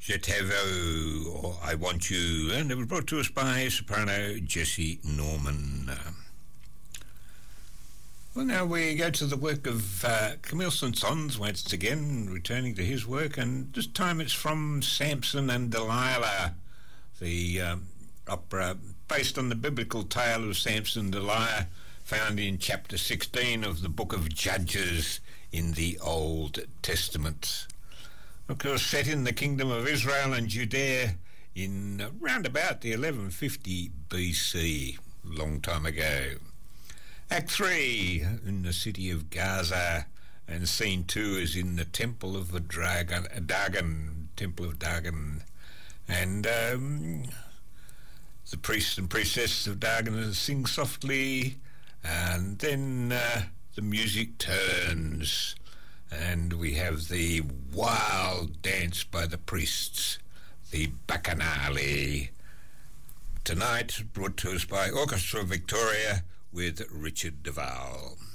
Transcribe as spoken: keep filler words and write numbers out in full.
Je te veux, or I Want You, and it was brought to us by soprano Jessie Norman. Uh, well, now we go to the work of uh, Camille Saint-Saëns once again, returning to his work, and this time it's from Samson and Delilah, the um, opera based on the biblical tale of Samson and Delilah, found in chapter sixteen of the book of Judges in the Old Testament. Of course, set in the kingdom of Israel and Judea in uh, round about the eleven fifty B C, long time ago. Act three, in the city of Gaza, and scene two is in the temple of the Dragon, Dagon, temple of Dagon, and um, the priests and priestesses of Dagon sing softly, and then uh, the music turns, and we have the wild dance by the priests, the Bacchanali. Tonight, brought to us by Orchestra Victoria with Richard Duval.